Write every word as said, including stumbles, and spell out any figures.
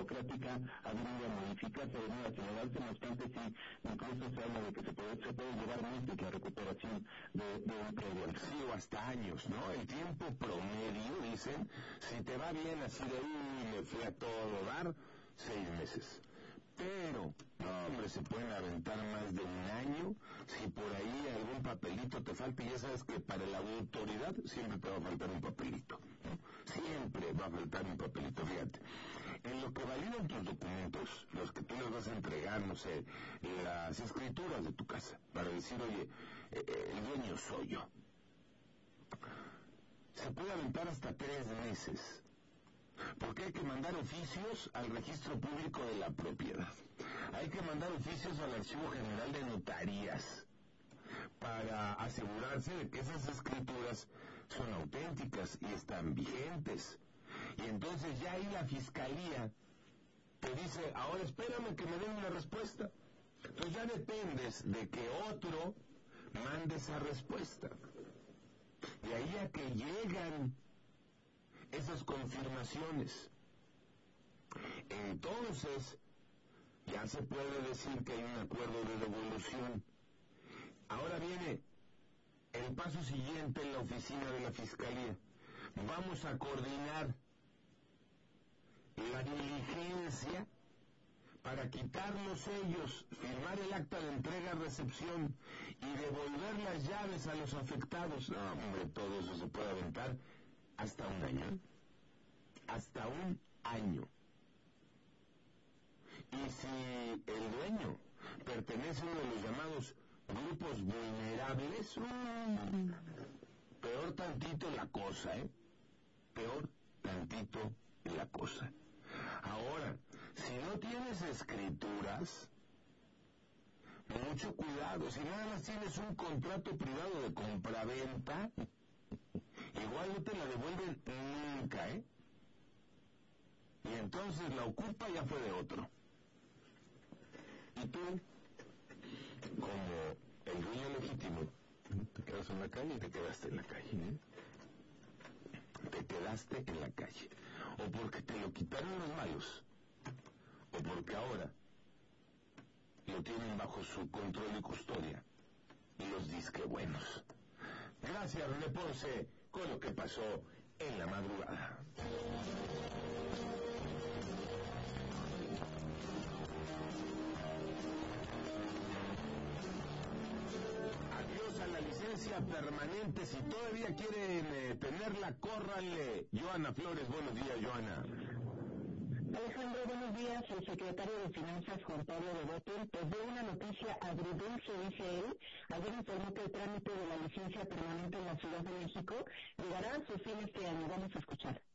burocrática ha venido a modificarse, ha venido a acelerarse, no obstante sí, incluso se habla de que se puede, se puede llevar meses la recuperación de, de un predio. Sí, o hasta años, ¿no? El tiempo promedio, dicen, si te va bien así de, uy, me fui a todo dar, seis meses. Pero, no, hombre, se pueden aventar más de un año, si por ahí algún papelito te falta, y ya sabes que para la autoridad siempre te va a faltar un papelito, ¿no? Siempre va a faltar un papelito, fíjate. En lo que validan tus documentos, los que tú les vas a entregar, no sé, las escrituras de tu casa, para decir, oye, eh, el dueño soy yo. Se puede aventar hasta tres meses. Porque hay que mandar oficios al registro público de la propiedad. Hay que mandar oficios al Archivo General de Notarías para asegurarse de que esas escrituras son auténticas y están vigentes. Y entonces ya ahí la fiscalía te dice, ahora espérame que me den una respuesta. Entonces ya dependes de que otro mande esa respuesta. Y ahí a que llegan esas confirmaciones, entonces ya se puede decir que hay un acuerdo de devolución. Ahora viene el paso siguiente en la oficina de la Fiscalía. Vamos a coordinar la diligencia para quitar los sellos, firmar el acta de entrega-recepción y devolver las llaves a los afectados. No, hombre, todo eso se puede aventar hasta un año. Hasta un año. Y si el dueño pertenece a uno de los llamados grupos vulnerables, mmm, peor tantito la cosa, ¿eh? Peor tantito la cosa. Ahora, si no tienes escrituras, mucho cuidado. Si nada más tienes un contrato privado de compraventa, igual no te la devuelven nunca, ¿eh? Y entonces la ocupa ya fue de otro. Y tú, como el dueño legítimo, te quedas en la calle y te quedaste en la calle, ¿eh? Te quedaste en la calle. O porque te lo quitaron los malos, o porque ahora lo tienen bajo su control y custodia los disque buenos. Gracias, René Ponce, con lo que pasó en la madrugada. Adiós a la licencia permanente. Si todavía quieren eh, tenerla, córranle. Joana Flores, buenos días, Joana. Alejandro, buenos días. El secretario de Finanzas, Juan Pablo de Botel, pues dio una noticia agridulce, dice él. Ayer informó que el trámite de la licencia permanente en la Ciudad de México llegará a su fin este año. Vamos a escuchar.